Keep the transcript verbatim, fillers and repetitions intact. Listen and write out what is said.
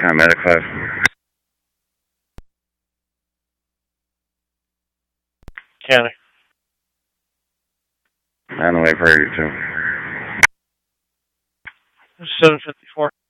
I'm at a class. County. On the way for you too. seven fifty-four.